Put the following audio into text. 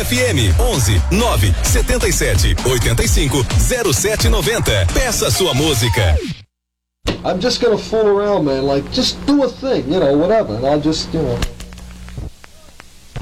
FM 11 9 77 85 07 90. Peça sua música. I'm just gonna fool around, man. Like, just do a thing, whatever. And I'll just,